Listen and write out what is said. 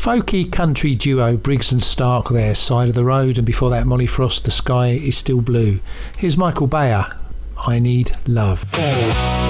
Folky country duo Briggs and Stark there, Side of the Road, and before that Molly Frost, The Sky Is Still Blue. Here's Michael Bayer, I Need Love.